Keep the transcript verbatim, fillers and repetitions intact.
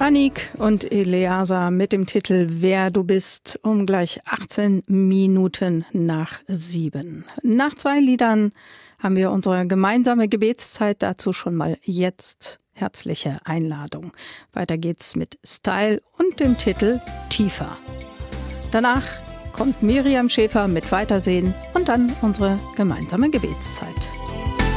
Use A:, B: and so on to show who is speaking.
A: Anik und Eleazar mit dem Titel Wer du bist, um gleich achtzehn Minuten nach sieben. Nach zwei Liedern haben wir unsere gemeinsame Gebetszeit, dazu schon mal jetzt herzliche Einladung. Weiter geht's mit Style und dem Titel Tiefer. Danach kommt Miriam Schäfer mit Weitersehen und dann unsere gemeinsame Gebetszeit.